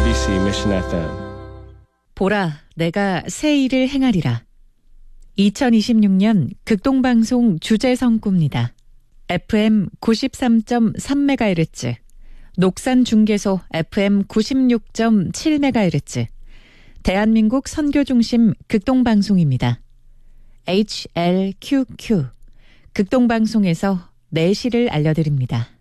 MBC Mission FM. 보라, 내가 새 일을 행하리라. 2026년 극동방송 주제성구입니다. FM 93.3MHz, 녹산중계소 FM 96.7MHz, 대한민국 선교중심 극동방송입니다. HLQQ, 극동방송에서 내시를 알려드립니다.